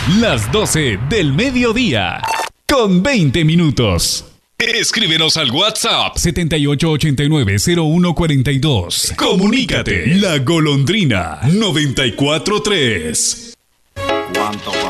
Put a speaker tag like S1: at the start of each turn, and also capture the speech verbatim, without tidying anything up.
S1: Las doce del mediodía, con veinte minutos. Escríbenos al WhatsApp setenta y ocho ochenta y nueve cero uno cuarenta y dos. Comunícate. La Golondrina noventa y cuatro tres.
S2: ¿Cuánto